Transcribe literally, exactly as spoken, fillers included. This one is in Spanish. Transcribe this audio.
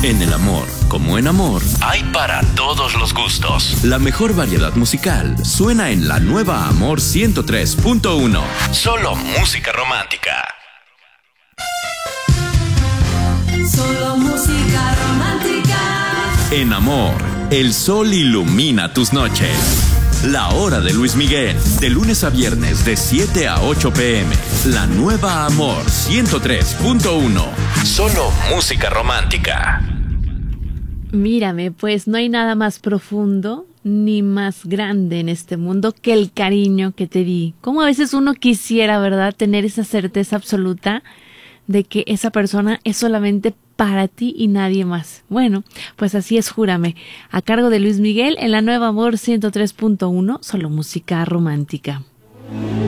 En el amor, como en amor, hay para todos los gustos. La mejor variedad musical suena en la nueva Amor ciento tres punto uno. Solo música romántica. Solo música romántica. En Amor, el sol ilumina tus noches. La hora de Luis Miguel, de lunes a viernes de siete a ocho pm. La nueva Amor ciento tres punto uno. Solo música romántica. Mírame, pues no hay nada más profundo ni más grande en este mundo que el cariño que te di. Como a veces uno quisiera, ¿verdad?, tener esa certeza absoluta de que esa persona es solamente para ti y nadie más. Bueno, pues así es Júrame, a cargo de Luis Miguel en la nueva Amor ciento tres punto uno, solo música romántica.